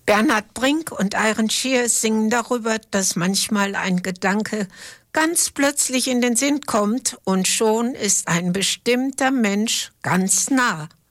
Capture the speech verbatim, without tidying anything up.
Bernhard Brink und Iron Shear singen darüber, dass manchmal ein Gedanke ganz plötzlich in den Sinn kommt und schon ist ein bestimmter Mensch ganz nah.